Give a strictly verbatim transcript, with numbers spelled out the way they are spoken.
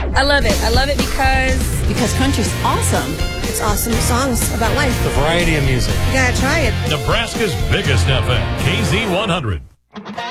I love it. I love it because... Because country's awesome. It's awesome songs about life. The variety of music. You gotta try it. Nebraska's biggest F M, K Z one hundred.